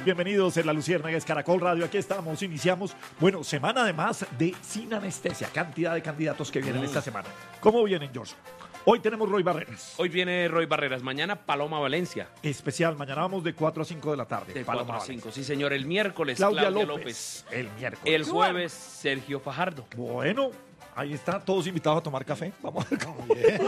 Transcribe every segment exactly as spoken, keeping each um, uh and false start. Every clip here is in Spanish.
bienvenidos en La Luciérnaga, es Caracol Radio, aquí estamos, iniciamos, bueno, semana además de Sin Anestesia, cantidad de candidatos que vienen mm. esta semana. ¿Cómo vienen, George? Hoy tenemos Roy Barreras. Hoy viene Roy Barreras, mañana Paloma Valencia. Especial, mañana vamos de cuatro a cinco de la tarde. De Paloma cuatro a cinco, sí señor. El miércoles Claudia, Claudia López. López. El miércoles. El jueves Sergio Fajardo. Bueno, ahí está, todos invitados a tomar café. Vamos a ver cómo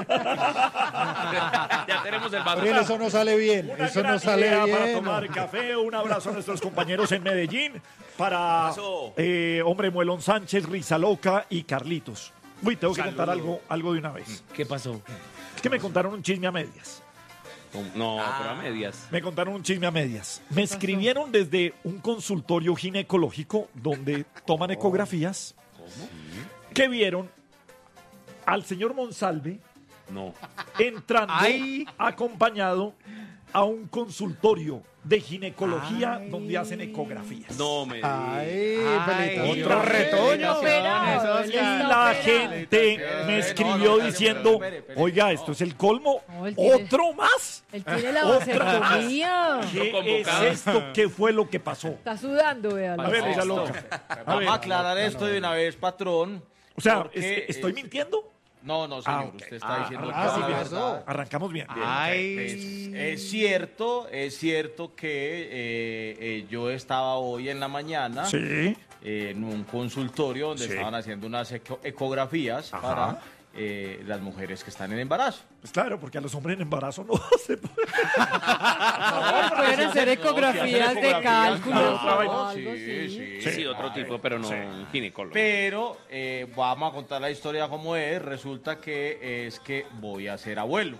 Ya tenemos el vaso. Gabriel, eso no sale bien. Una Eso gran no sale idea bien. para tomar café. Un abrazo a nuestros compañeros en Medellín. Para eh, Hombre Muelón Sánchez, Risa Loca y Carlitos. Uy, tengo que Saludo. contar algo, algo de una vez. ¿Qué pasó? Es que me contaron un chisme a medias. No, ah. pero a medias. Me contaron un chisme a medias. Me escribieron desde un consultorio ginecológico donde toman ecografías. ¿Cómo? Que vieron al señor Monsalve No. entrando Ay. acompañado a un consultorio de ginecología Ay. donde hacen ecografías. No me Ay, Ay, felicitaciones. otro retoño. Y la gente me escribió diciendo, oiga, esto es el colmo, No, él tiene- otro más. Él tiene la Otra vasectomía. ¿Qué es convocado. esto? ¿Qué fue lo que pasó? Está sudando, véalo. A ver, No, esa no. loca. A Vamos ver, a aclarar esto de una vez, patrón. o sea, porque es que ¿estoy es- mintiendo? No, no, señor. Ah, ok. Usted está Ah, diciendo ah, sí, la bien. verdad. Arrancamos bien. Es, es cierto, es cierto que eh, eh, yo estaba hoy en la mañana Sí. eh, en un consultorio donde Sí. estaban haciendo unas eco- ecografías Ajá. para eh, las mujeres que están en embarazo. Pues claro, porque a los hombres en embarazo no se puede. Pueden hacer ecografías de cálculos claro, o algo sí, así. Sí, sí, otro tipo, pero no Sí. un ginecólogo. Pero eh, vamos a contar la historia como es. Resulta que es que voy a ser abuelo.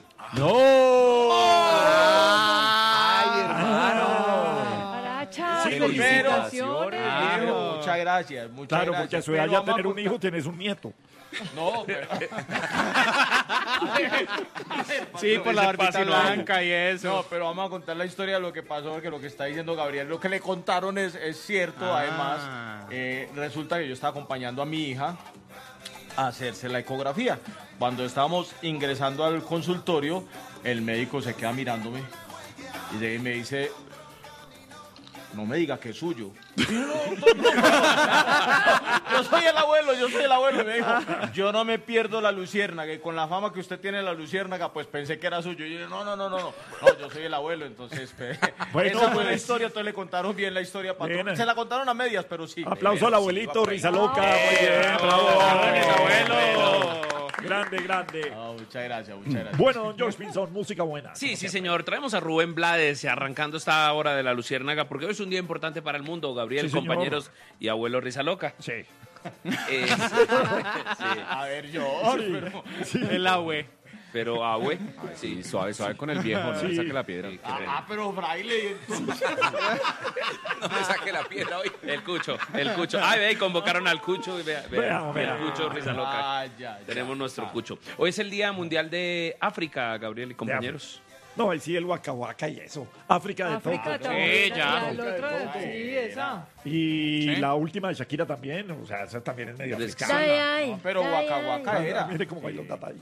Ay, hermano. Aracha, Sí, felicitaciones. Ah, viejo. pero muchas gracias. Muchas Claro, gracias. porque a su edad Pero ya vamos a tener un contar- hijo tienes un nieto. No, pero... Sí, por la barbita fácil, blanca y eso. No, pero vamos a contar la historia de lo que pasó, porque lo que está diciendo Gabriel, lo que le contaron es, es cierto. Ah. Además, eh, resulta que yo estaba acompañando a mi hija a hacerse la ecografía. Cuando estábamos ingresando al consultorio, el médico se queda mirándome y de ahí me dice, no me diga que es suyo. Yo soy el abuelo, yo soy el abuelo. Y me dijo, yo no me pierdo la luciérnaga. Y con la fama que usted tiene de la luciérnaga, pues pensé que era suyo. Y yo, no, no, no, no, no, no, yo soy el abuelo. Entonces, pues, Bueno, esa fue la pues. historia. Entonces le contaron bien la historia, patrón. Bien. Se la contaron a medias, pero sí. Aplauso al Sí, abuelito, va por ahí. Risa Loca. Muy bien, bravo. Gracias, abuelo. Grande, grande. Ah, muchas gracias, muchas gracias. Bueno, don George Pinzón, música buena. Sí, sí, señor. Traemos a Rubén Blades arrancando esta hora de la Luciérnaga porque hoy es un día importante para el mundo, Gabriel, Sí, señor. compañeros y abuelo Risa Loca. Sí. Eh, sí, A ver, yo. pero- El abue. pero abue. Sí, suave, suave con el viejo, no Sí. le saque la piedra. Ah, pero fraile. entonces- No me saque la piedra hoy. El Cucho, el Cucho. Ay, ve, convocaron al Cucho. y Vea, vea, Vea, vea. el Cucho Risa Loca. Ah, ya, ya. Tenemos nuestro Cucho. Hoy es el Día Mundial de África, Gabriel y compañeros. No, ahí sí el Waka Waka y eso. África de África todo. también. Sí, ya. El otro, sí, esa. Y Sí. la última de Shakira también, o sea, esa también es medio Es africana. Ay, ay, No, pero ay, Waka ay. Waka era. Mire cómo bailó Tata ahí.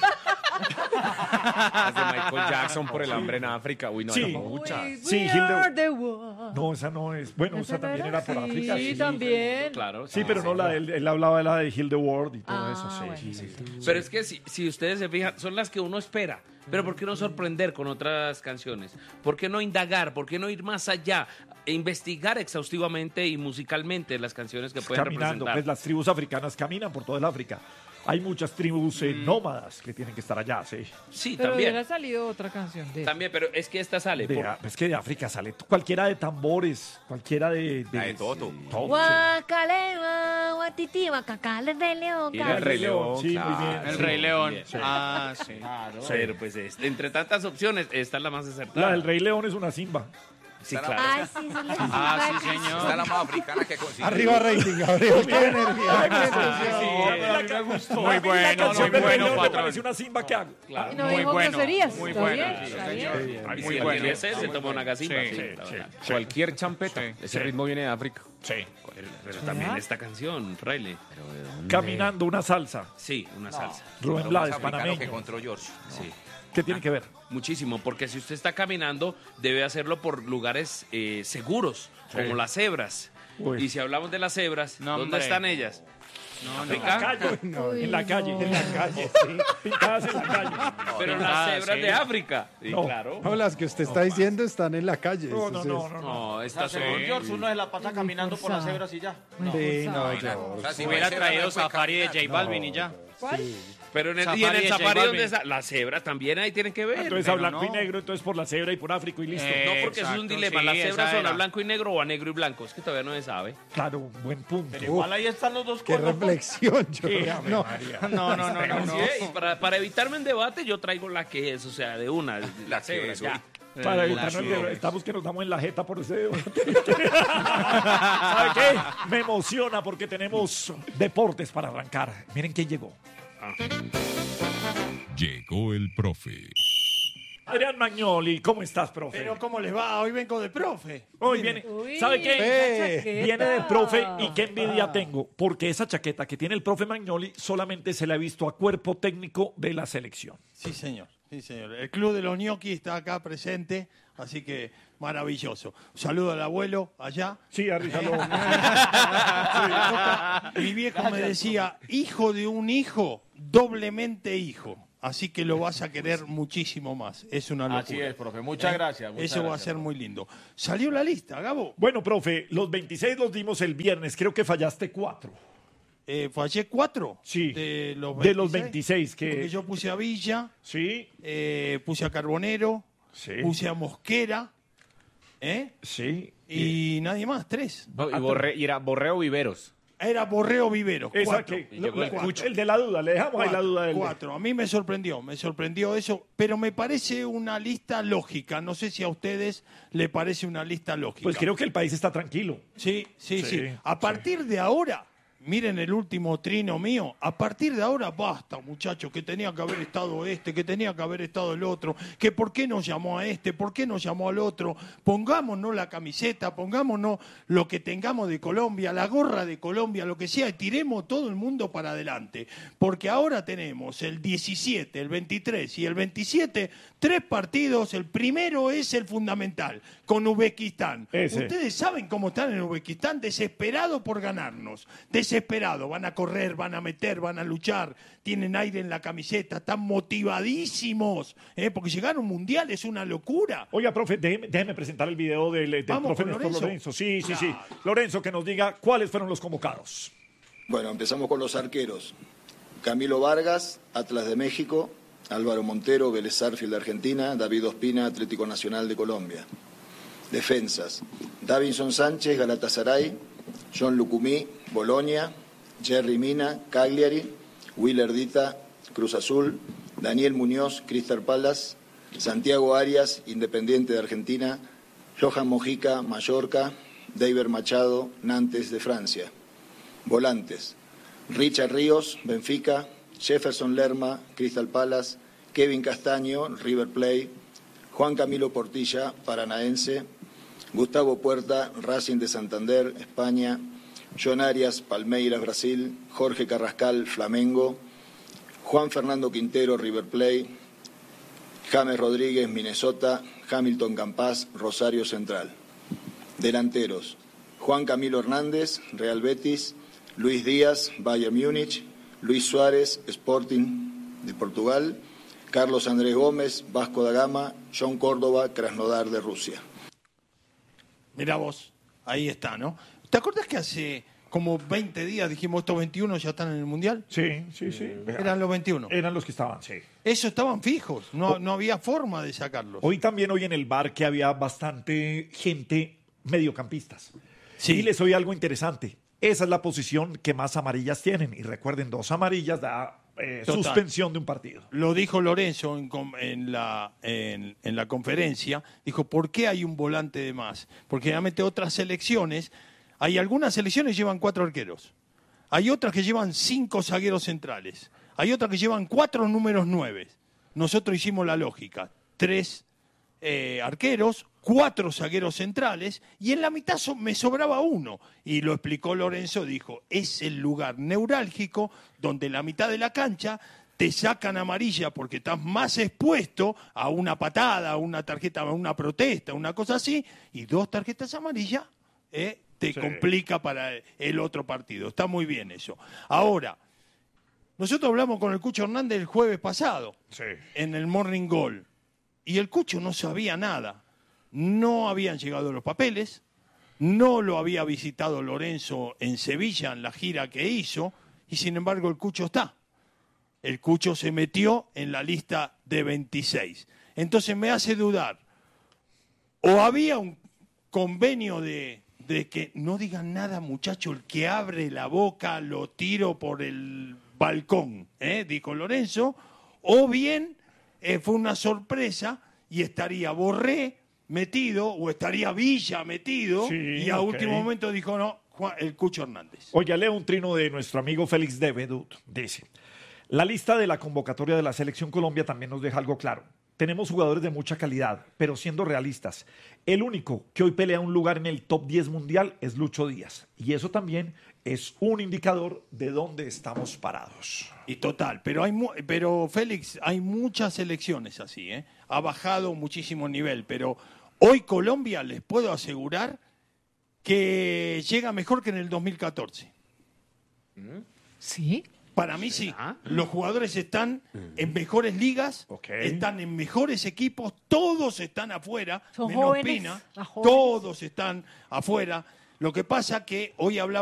Las de Michael Jackson por el hambre en África. Uy, no, Sí. hay muchas. We Sí, are Hilde- the world. No, esa no es. Bueno, esa también era por África. Sí, Sí, también. Claro. Sí, pero no la de él, él hablaba de la de Heal the World y todo Ah, eso, sí. bueno. sí, sí. Pero es que si, si ustedes se fijan, son las que uno espera. Pero ¿por qué no sorprender con otras canciones? ¿Por qué no indagar? ¿Por qué no ir más allá? E investigar exhaustivamente y musicalmente las canciones que pueden Caminando, representar. pues las tribus africanas caminan por toda el África. Hay muchas tribus eh, nómadas que tienen que estar allá, sí. Sí, Pero también. hubiera salido otra canción de También, pero es que esta sale. De, por- a- es que de África sale t- cualquiera de tambores, cualquiera de... de, La de Toto. sí, Toto, sí. Guacalema, guatiti, guacacale de león. Y el Rey León, sí, muy claro. bien. El sí. Rey León. Sí. Ah, sí. Claro. Pero pues es- entre tantas opciones, esta es la más acertada. La del Rey León es una simba. Sí, claro. Ay, sí, sí, sí. Ah, sí, señor. Está la más africana que consigue. Arriba rating, Gabriel. Qué energía. No, pero a mí me gustó. Muy La bueno, canción muy del Rey bueno, León me patrón. parece una simba que hago. Claro. No Muy dijo bueno, groserías. muy ¿Está bueno, bien? sí, ¿Está señor. bien? Ay, Muy si bueno. alguien ese, se toma una gasimba. Sí, sí, la verdad. Cualquier champeta. Sí. Ese ritmo viene de África. Sí. Pero, pero también esta canción, Fraile. Caminando una salsa. Sí, una salsa. Rubén Lo más Blades, africano panameño. que encontró George. Sí. ¿Qué tiene que ver? Muchísimo, porque si usted está caminando, debe hacerlo por lugares eh, seguros, Sí. como las cebras. Uy. Y si hablamos de las cebras, No, ¿dónde hombre. están ellas? No, En la calle. Uy, en la calle. no. En la calle, sí. Pintadas en la calle. Pero pintadas, las cebras sí. de África. Sí, No. claro. No, las que usted está diciendo están en la calle. No, no, eso no, es- no. no. No, O sea, estas son... según George, uno se la pasa Muy caminando por las forzado. cebras y ya. Muy Sí, no, forzado. George. O sea, si Hubiera no hay cebra, traído no puede Safari de caminar. J Balvin y ya. Pero en el, y en Safari el de J safari, Balvin. ¿dónde está? Las cebras también ahí tienen que ver. Entonces a pero blanco y no. negro, entonces por la cebra y por África y listo. Eh, No, porque eso es un Exacto, dilema. sí, Las esa cebras son a era. blanco y negro o a negro y blanco. Es que todavía no se sabe. Claro, buen punto. Pero igual ahí están los dos Qué cuernos. reflexión, George. No, No, no, no, no. no. Sí, y para, para evitarme un debate, yo traigo la que es, o sea, de una. La cebra, es, ya. Para Eh, evitarnos el la- debate, estamos que nos damos en la jeta por ese debate. ¿Sabe qué? Me emociona porque tenemos deportes para arrancar. Miren quién llegó. Llegó el profe. Adrián Magnoli, ¿cómo estás, profe? pero ¿cómo les va? Hoy vengo de profe. Hoy viene, Uy, ¿sabe qué? esa Eh, chaqueta. Viene de profe y qué envidia tengo, porque esa chaqueta que tiene el profe Magnoli solamente se la ha visto a cuerpo técnico de la selección. Sí, señor. Sí, señor. El Club de los Gnocchi está acá presente, así que maravilloso. Un saludo al abuelo allá. Sí, arríjalo. Mi viejo me decía, hijo de un hijo, doblemente hijo. Así que lo vas a querer muchísimo más. Es una locura. Así es, profe. Muchas gracias. muchas Eso va a gracias, ser profe. muy lindo. Salió la lista, Gabo. Bueno, profe, los veintiséis los dimos el viernes, creo que fallaste cuatro. Eh, fallé cuatro Sí, de los veintiséis. de los veintiséis que... Porque yo puse a Villa, Sí, eh, puse a Carbonero, sí, puse a Mosquera, ¿eh? sí. Y nadie más, tres. No, y, borré- y era Borreo Viveros. Era Borreo Vivero. Esa cuatro. que, Y llegó el la- cuatro. el de la duda, le dejamos ahí la duda del... Cuatro. A mí me sorprendió, me sorprendió eso, pero me parece una lista lógica. No sé si a ustedes le parece una lista lógica. Pues creo que el país está tranquilo. Sí, sí, Sí, sí. A partir de ahora, miren el último trino mío, a partir de ahora basta, muchachos, que tenía que haber estado este, que tenía que haber estado el otro, que por qué nos llamó a este, por qué nos llamó al otro. Pongámonos la camiseta, pongámonos lo que tengamos de Colombia, la gorra de Colombia, lo que sea, y tiremos todo el mundo para adelante. Porque ahora tenemos el diecisiete, el veintitrés y el veintisiete, tres partidos. El primero es el fundamental, con Uzbekistán. Ese. Ustedes saben cómo están en Uzbekistán, desesperados por ganarnos. Desesperados, van a correr, van a meter, van a luchar, tienen aire en la camiseta, están motivadísimos, ¿eh? Porque llegar a un mundial es una locura. Oiga, profe, déjeme, déjeme presentar el video del, del Vamos profe con Néstor Lorenzo. Lorenzo. Sí, sí, sí. Lorenzo, que nos diga cuáles fueron los convocados. Bueno, empezamos con los arqueros. Camilo Vargas, Atlas de México, Álvaro Montero, Vélez Sarsfield de Argentina, David Ospina, Atlético Nacional de Colombia. Defensas, Davinson Sánchez, Galatasaray, John Lucumí, Bolonia, Jerry Mina, Cagliari, Willer Dita, Cruz Azul, Daniel Muñoz, Crystal Palace, Santiago Arias, Independiente de Argentina, Johan Mojica, Mallorca, David Machado, Nantes de Francia. Volantes, Richard Ríos, Benfica, Jefferson Lerma, Crystal Palace, Kevin Castaño, River Plate, Juan Camilo Portilla, Paranaense, Gustavo Puerta, Racing de Santander, España, John Arias, Palmeiras, Brasil, Jorge Carrascal, Flamengo, Juan Fernando Quintero, River Plate, James Rodríguez, Minnesota, Hamilton Campas, Rosario Central. Delanteros, Juan Camilo Hernández, Real Betis, Luis Díaz, Bayern Múnich, Luis Suárez, Sporting de Portugal, Carlos Andrés Gómez, Vasco da Gama, John Córdoba, Krasnodar de Rusia. Mirá vos, ahí está, ¿no? ¿Te acordás que hace como veinte días dijimos estos veintiuno ya están en el mundial? Sí, sí, sí. Eran los veintiuno. Eran los que estaban, sí. Eso estaban fijos, no, no había forma de sacarlos. Hoy también, hoy en el bar, que había bastante gente mediocampistas. Sí. Y les oí algo interesante. Esa es la posición que más amarillas tienen. Y recuerden, dos amarillas da eh, Total. suspensión de un partido. Lo dijo Lorenzo en, com- en la, en, en la conferencia, dijo, ¿por qué hay un volante de más? Porque generalmente otras selecciones, hay algunas selecciones que llevan cuatro arqueros, hay otras que llevan cinco zagueros centrales, hay otras que llevan cuatro números nueve. Nosotros hicimos la lógica, tres eh, arqueros, cuatro zagueros centrales, y en la mitad so- me sobraba uno. Y lo explicó Lorenzo, dijo, es el lugar neurálgico donde en la mitad de la cancha te sacan amarilla porque estás más expuesto a una patada, a una tarjeta, a una protesta, una cosa así, y dos tarjetas amarillas eh, te Sí. complica para el otro partido. Está muy bien eso. Ahora, nosotros hablamos con el Cucho Hernández el jueves pasado Sí. en el Morning Goal, y el Cucho no sabía nada. No habían llegado los papeles, no lo había visitado Lorenzo en Sevilla en la gira que hizo, y sin embargo el Cucho está. El Cucho se metió en la lista de veintiséis. Entonces me hace dudar. O había un convenio de, de que no digan nada, muchacho, el que abre la boca lo tiro por el balcón, ¿eh? dijo Lorenzo. O bien eh, fue una sorpresa y estaría Borré metido o estaría Villa metido, Sí, y a ok. último momento dijo no, Juan- el Cucho Hernández. Oiga, leo un trino de nuestro amigo Félix de Bedut. Dice, la lista de la convocatoria de la Selección Colombia también nos deja algo claro. Tenemos jugadores de mucha calidad, pero siendo realistas, el único que hoy pelea un lugar en el top diez mundial es Lucho Díaz. Y eso también es un indicador de dónde estamos parados. Y total, pero hay mu- pero Félix, hay muchas selecciones así, ¿eh? Ha bajado muchísimo el nivel, pero hoy Colombia les puedo asegurar que llega mejor que en el dos mil catorce. ¿Sí? Para mí sí. Los jugadores están en mejores ligas, Ok. están en mejores equipos, todos están afuera, Son menos jóvenes, Pina, más jóvenes. todos están afuera. Lo que pasa que hoy hablaba